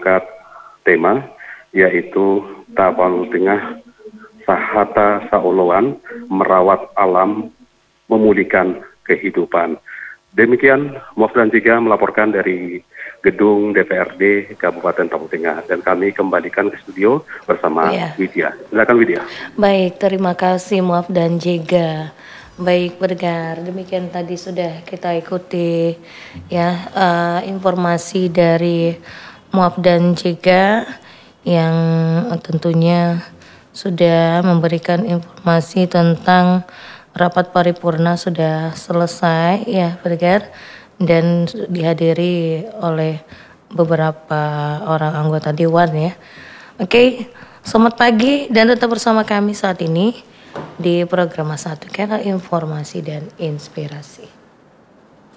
mengangkat tema yaitu Tawalul Tengah Sahata Saolowan, merawat alam, memulihkan kehidupan. Demikian Mofdan Jiga melaporkan dari gedung DPRD Kabupaten Papua Tengah, dan kami kembalikan ke studio bersama Widya. Silakan Widya. Baik, terima kasih Mofdan Jiga. Baik pendengar, demikian tadi sudah kita ikuti informasi dari Mofdan Jiga yang tentunya sudah memberikan informasi tentang rapat paripurna sudah selesai ya pendengar, dan dihadiri oleh beberapa orang anggota dewan ya. Oke, selamat pagi dan tetap bersama kami saat ini di program 1 Kera Informasi dan Inspirasi.